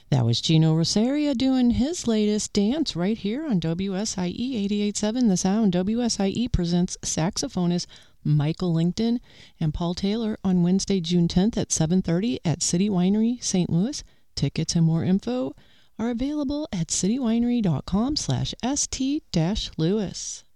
That was Gino Rosaria doing his latest dance right here on WSIE 88.7 The Sound. WSIE presents saxophonist Michael Lington and Paul Taylor on Wednesday, June 10th at 7:30 at City Winery, St. Louis. Tickets and more info are available at citywinery.com/st-louis.